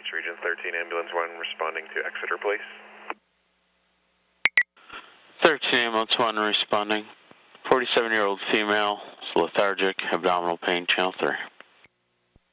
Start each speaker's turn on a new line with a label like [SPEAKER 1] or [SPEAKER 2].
[SPEAKER 1] Region 13, Ambulance 1 responding to Exeter, please.
[SPEAKER 2] 13 Ambulance 1 responding. 47-year-old female, lethargic, abdominal pain, channel 3.